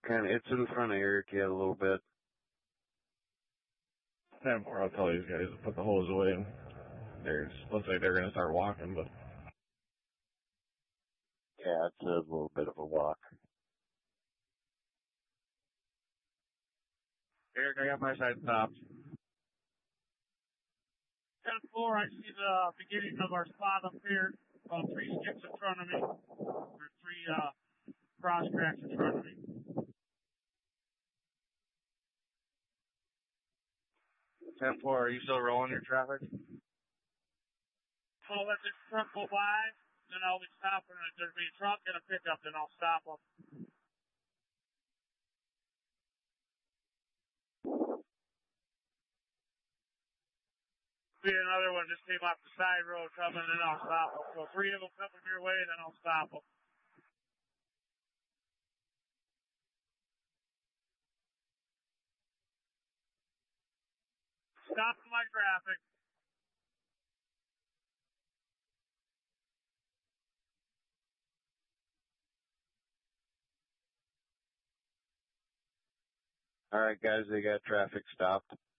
It's in front of Eric yet a little bit. 10-4, I'll tell these guys to put the hose away. Looks like they're going to start walking, but... Yeah, it's a little bit of a walk. Eric, I got my side stopped. 10-4, I see the beginning of our spot up here. About 3 skips in front of me. Or 3 cross cracks in front of me. 10-4, are you still rolling your traffic? I'll let this truck go by, then I'll be stopping. There'll be a truck and a pickup, then I'll stop them. Be another one just came off the side road coming, and I'll stop them. So 3 of them coming your way, then I'll stop them. Stopping my traffic. All right, guys, they got traffic stopped.